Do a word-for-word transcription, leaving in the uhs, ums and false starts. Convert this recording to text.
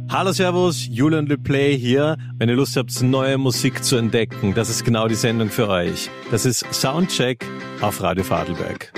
Hallo Servus, Julian Le Play hier. Wenn ihr Lust habt, neue Musik zu entdecken, das ist genau die Sendung für euch. Das ist Soundcheck auf Radio Vorarlberg.